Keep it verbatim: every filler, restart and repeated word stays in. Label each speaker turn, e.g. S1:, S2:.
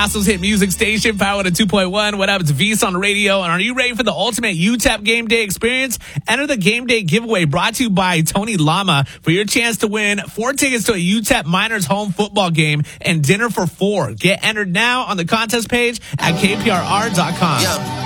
S1: Castle's hit music station, Power to two point one. What up? It's V's on the radio. And are you ready for the ultimate U T E P game day experience? Enter the game day giveaway brought to you by Tony Lama for your chance to win four tickets to a U T E P Miners home football game and dinner for four. Get entered now on the contest page at K P R R dot com.
S2: Yeah.